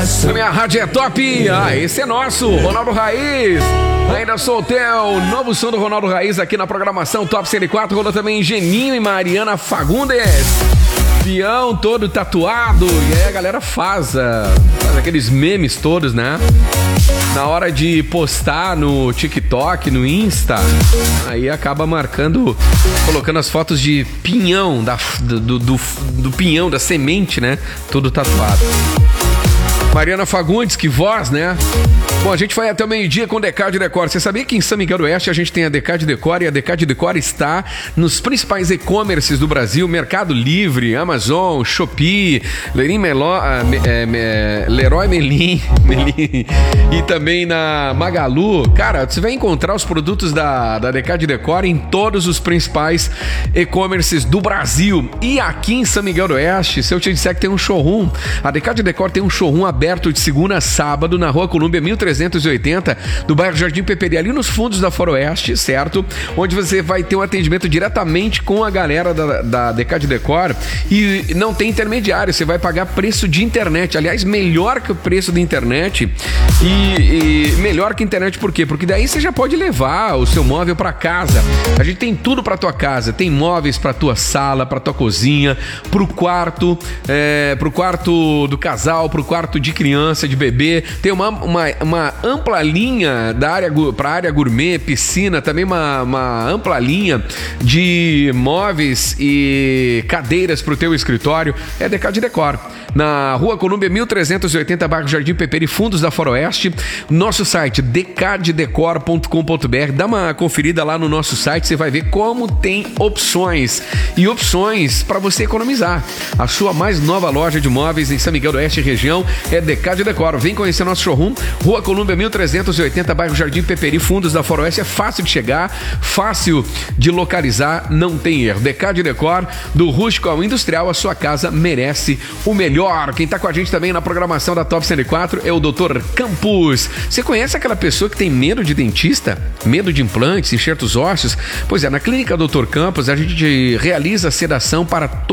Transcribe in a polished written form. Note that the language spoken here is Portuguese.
abraço. A minha rádio é top. Esse é nosso, Ronaldo Raiz. Ainda soltei o novo som do Ronaldo Raiz aqui na programação Top 104. Rolou também Geninho e Mariana Fagundes. Peão todo tatuado. E aí a galera faz aqueles memes todos, né? Na hora de postar no TikTok, no Insta, aí acaba marcando, colocando as fotos de pinhão, do pinhão, da semente, né? Todo tatuado. Mariana Fagundes, que voz, né? Bom, a gente vai até o meio-dia com Decade Decor. Você sabia que em São Miguel do Oeste a gente tem a Decade Decor e a Decade Decor está nos principais e-commerces do Brasil: Mercado Livre, Amazon, Shopee, Leroy Merlin e também na Magalu. Cara, você vai encontrar os produtos da Decade Decor em todos os principais e-commerces do Brasil. E aqui em São Miguel do Oeste, se eu te disser que tem um showroom, a Decade Decor tem um showroom aberto de segunda a sábado na Rua Colúmbia 1380, do bairro Jardim Peperi, ali nos fundos da Foroeste, certo? Onde você vai ter um atendimento diretamente com a galera da Decade Decor e não tem intermediário, você vai pagar preço de internet. Aliás, melhor que o preço da internet e melhor que a internet por quê? Porque daí você já pode levar o seu móvel para casa. A gente tem tudo para tua casa, tem móveis para tua sala, para tua cozinha, pro quarto do casal, pro quarto de criança, de bebê. Tem uma ampla linha para área gourmet, piscina, também uma ampla linha de móveis e cadeiras para o teu escritório. É Decade Decor. Na Rua Colúmbia 1380, bairro Jardim Peperi, fundos da Foroeste. Nosso site, decadedecor.com.br. Dá uma conferida lá no nosso site, você vai ver como tem opções para você economizar. A sua mais nova loja de móveis em São Miguel do Oeste e região é Decade Decor. Vem conhecer nosso showroom, Rua Colúmbia 1380, bairro Jardim Peperi, fundos da Foroeste. É fácil de chegar, fácil de localizar, não tem erro. Decade Decor, do rústico ao industrial, a sua casa merece o melhor. Quem tá com a gente também na programação da Top 104 é o Dr. Campos. Você conhece aquela pessoa que tem medo de dentista? Medo de implantes, enxertos ósseos? Pois é, na Clínica Dr. Campos a gente realiza sedação para